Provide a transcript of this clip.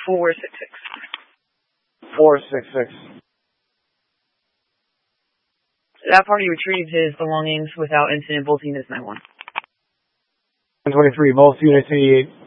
466. 466. That party retrieved his belongings without incident. Both units 9-1. 123, both units 88.